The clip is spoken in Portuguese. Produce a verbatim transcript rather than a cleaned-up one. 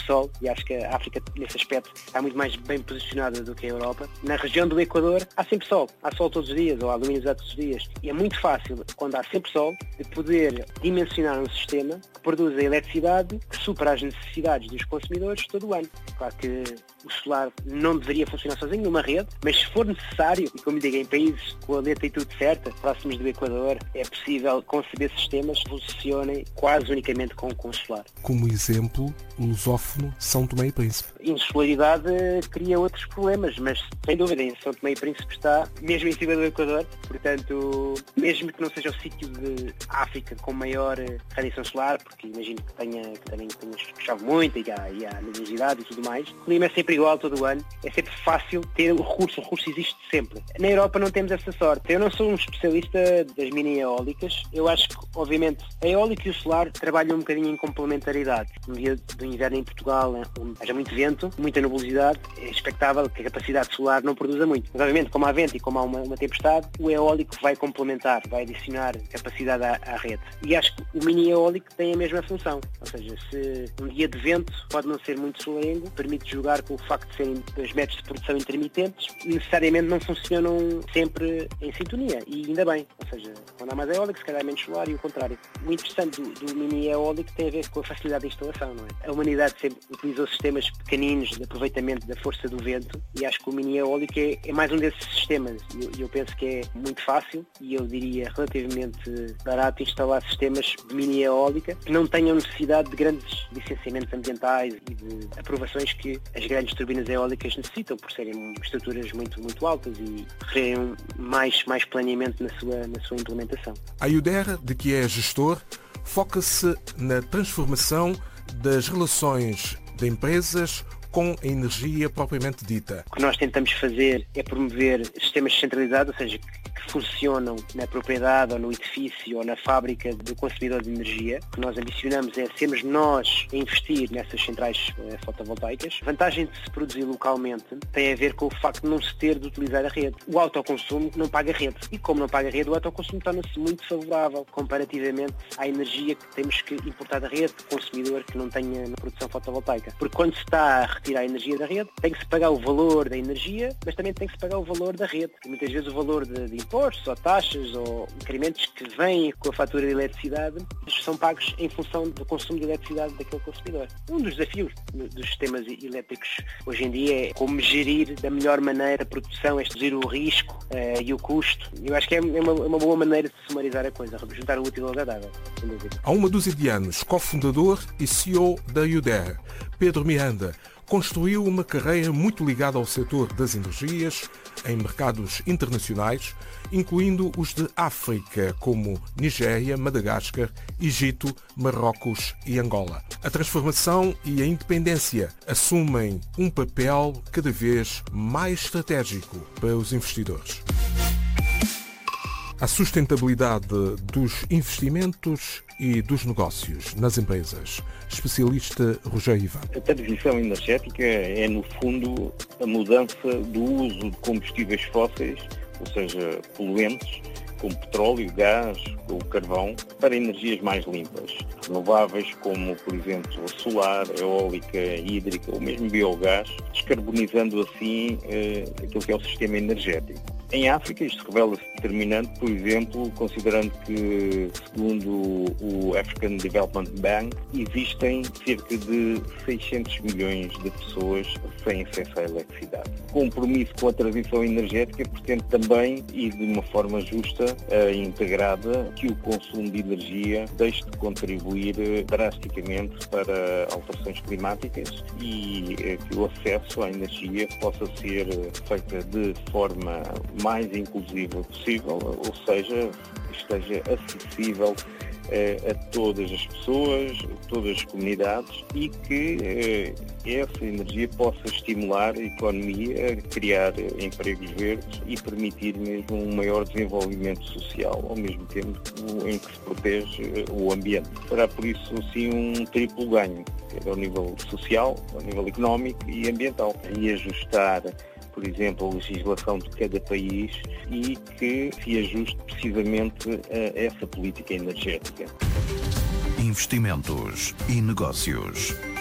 sol, e acho que a África, nesse aspecto, está muito mais bem posicionada do que a Europa. Na região do Equador, há sempre sol. Há sol todos os dias, ou há luminosidade todos os dias. E é muito fácil, quando há sempre sol, de poder dimensionar um sistema que produz a eletricidade que supera as necessidades dos consumidores todo o ano. Claro que o solar não deveria funcionar sozinho numa rede, mas se for necessário, e como digo, em países com a letra e tudo certa, próximos do Equador, é possível conceber sistemas que funcionem quase unicamente com, com solar. Como exemplo, lusófono São Tomé e Príncipe. Insolaridade cria outros problemas, mas sem dúvida, em São Tomé e Príncipe está mesmo em cima do Equador, portanto, mesmo que não seja o sítio de África com maior radiação solar, porque imagino que tenha, que tenha, que tenha chove muito e há, e há luminosidade e tudo mais, o clima é sempre igual todo o ano, é sempre fácil ter o recurso, o recurso existe sempre. Na Europa não temos essa sorte. Eu não sou um especialista das mini eólicas, eu acho que, obviamente, a eólica e o solar trabalham um bocadinho em complementaridade. No dia do inverno em Portugal, onde haja muito vento, muita nebulosidade, é expectável que a capacidade solar não produza muito. Mas, obviamente, como há vento e como há uma, uma tempestade, o eólico vai complementar, vai adicionar capacidade à, à rede. E acho que o mini eólico tem a mesma função. Ou seja, se um dia de vento pode não ser muito solarengo, permite jogar com o facto de serem dois métodos de produção intermitentes, necessariamente não funcionam sempre em sintonia. E ainda bem. Ou seja, quando há mais eólico, se calhar menos solar e o contrário. O interessante do, do mini eólico tem a ver com a facilidade de instalação, não é? A humanidade sempre utilizou sistemas pequeninos de aproveitamento da força do vento e acho que o mini eólico é, é mais um desses sistemas. E eu, eu penso que é muito fácil e eu diria relativamente barato instalar sistemas de mini eólica que não tenham necessidade de grandes licenciamentos ambientais e de aprovações que as grandes turbinas eólicas necessitam por serem estruturas muito, muito altas e requerem mais, mais planeamento na sua, na sua implementação. A Iudera, de que é gestor, foca-se na transformação das relações de empresas com a energia propriamente dita. O que nós tentamos fazer é promover sistemas descentralizados, ou seja, que funcionam na propriedade ou no edifício ou na fábrica do consumidor de energia. O que nós ambicionamos é sermos nós a investir nessas centrais eh, fotovoltaicas. A vantagem de se produzir localmente tem a ver com o facto de não se ter de utilizar a rede. O autoconsumo não paga rede. E como não paga rede, o autoconsumo torna-se muito favorável comparativamente à energia que temos que importar da rede, do consumidor que não tenha na produção fotovoltaica. Porque quando se está a retirar a energia da rede, tem que se pagar o valor da energia, mas também tem que se pagar o valor da rede. E muitas vezes o valor de, de impostos ou taxas ou incrementos que vêm com a fatura de eletricidade são pagos em função do consumo de eletricidade daquele consumidor. Um dos desafios dos sistemas elétricos hoje em dia é como gerir da melhor maneira a produção, é reduzir o risco uh, e o custo. Eu acho que é uma, uma boa maneira de sumarizar a coisa, juntar o útil ao agradável, sem dúvida. Há uma dúzia de anos, cofundador e C E O da Iudera, Pedro Miranda, construiu uma carreira muito ligada ao setor das energias em mercados internacionais, incluindo os de África, como Nigéria, Madagascar, Egito, Marrocos e Angola. A transformação e a independência assumem um papel cada vez mais estratégico para os investidores. A sustentabilidade dos investimentos e dos negócios nas empresas. Especialista Rogério Ivan. A transição energética é, no fundo, a mudança do uso de combustíveis fósseis, ou seja, poluentes, como petróleo, gás ou carvão, para energias mais limpas, renováveis como, por exemplo, a solar, a eólica, a hídrica ou mesmo biogás, descarbonizando assim eh, aquilo que é o sistema energético. Em África, isto revela-se determinante, por exemplo, considerando que, segundo o African Development Bank, existem cerca de seiscentos milhões de pessoas sem acesso à eletricidade. O compromisso com a transição energética pretende também, e de uma forma justa e integrada, que o consumo de energia deixe de contribuir drasticamente para alterações climáticas e que o acesso à energia possa ser feita de forma mais inclusiva possível, ou seja, esteja acessível eh, a todas as pessoas, a todas as comunidades e que eh, essa energia possa estimular a economia a criar empregos verdes e permitir mesmo um maior desenvolvimento social, ao mesmo tempo em que se protege o ambiente. Será por isso sim um triplo ganho, ao nível social, ao nível económico e ambiental, e ajustar, por exemplo, a legislação de cada país e que se ajuste precisamente a essa política energética. Investimentos e negócios.